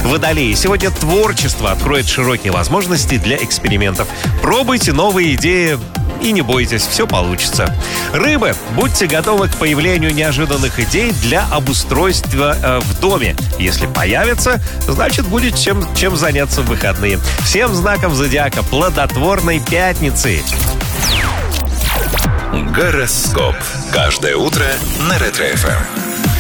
Водолеи, сегодня творчество откроет широкие возможности для экспериментов. Пробуйте новые идеи и не бойтесь, все получится. Рыбы, будьте готовы к появлению неожиданных идей для обустройства в доме. Если появится, значит будет чем заняться в выходные. Всем знаком зодиака плодотворной пятницы. Гороскоп. Каждое утро на Ретро-ФМ.